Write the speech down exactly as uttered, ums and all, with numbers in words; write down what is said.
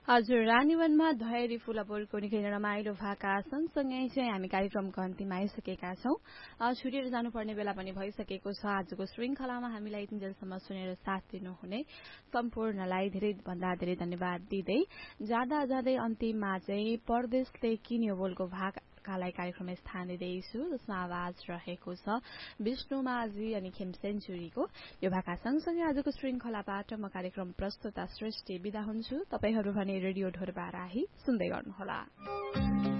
हजुर रानीवनमा धैर्य फुलबोलको निकै रमाइलो भाका सँगसँगै चाहिँ हामी कार्यक्रमको अन्तिममा आइसकेका छौं। छुटेर जानुपर्ने बेला पनि भइसकेको छ। आजको श्रृंखलामा हामीलाई इन्जेलसम्म सुनेर साथ दिनुहुने सम्पूर्णलाई धेरै भन्दा धेरै धन्यवाद दिँदै जाँदा जाँदै अन्तिममा चाहिँ परदेशले किन्यो बोलको भाका लाई कार्यक्रममा स्थान दिँदैछु, जसमा आवाज रहेको छ विष्णु माझी अनि खेम सेन्चुरीको। यो भाका सँगसँगै आजको श्रृंखलाबाट म कार्यक्रम प्रस्तुता सृष्टि बिदा हुन्छु। तपाईहरू भने रेडियो ढोरबाराही सुन्दै गर्नुहोला।